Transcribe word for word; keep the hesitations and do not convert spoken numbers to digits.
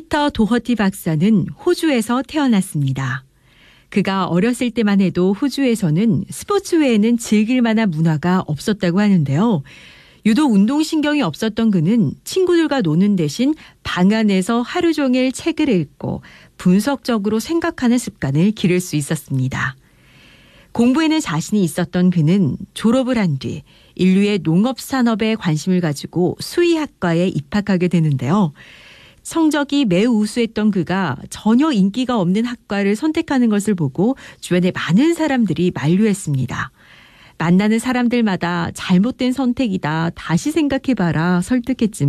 피터 도허티 박사는 호주에서 태어났습니다. 그가 어렸을 때만 해도 호주에서는 스포츠 외에는 즐길 만한 문화가 없었다고 하는데요. 유독 운동신경이 없었던 그는 친구들과 노는 대신 방 안에서 하루 종일 책을 읽고 분석적으로 생각하는 습관을 기를 수 있었습니다. 공부에는 자신이 있었던 그는 졸업을 한 뒤 인류의 농업산업에 관심을 가지고 수의학과에 입학하게 되는데요. 성적이 매우 우수했던 그가 전혀 인기가 없는 학과를 선택하는 것을 보고 주변의 많은 사람들이 만류했습니다. 만나는 사람들마다 잘못된 선택이다, 다시 생각해봐라 설득했지만